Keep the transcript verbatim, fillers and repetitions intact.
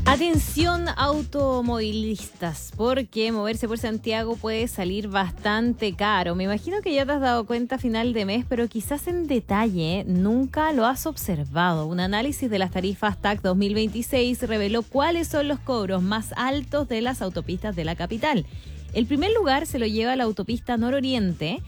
Atención automovilistas, porque moverse por Santiago puede salir bastante caro. Me imagino que ya te has dado cuenta a final de mes, pero quizás en detalle nunca lo has observado. Un análisis de las tarifas T A C dos mil veintiséis reveló cuáles son los cobros más altos de las autopistas de la capital. El primer lugar se lo lleva la autopista Nororiente,